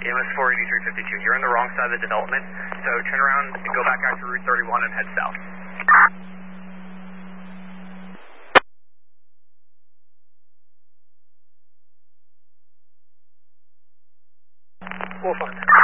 EMS 48352, you're on the wrong side of the development, so turn around and go back out to Route 31 and head south. Wolf on.